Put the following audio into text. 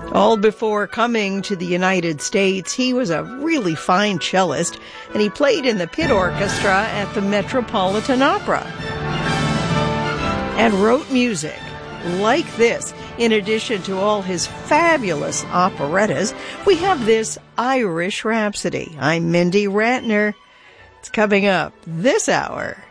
All before coming to the United States, he was a really fine cellist, and he played in the pit orchestra at the Metropolitan Opera and wrote music like this. In addition to all his fabulous operettas, we have this Irish Rhapsody. I'm Mindy Ratner. It's coming up this hour.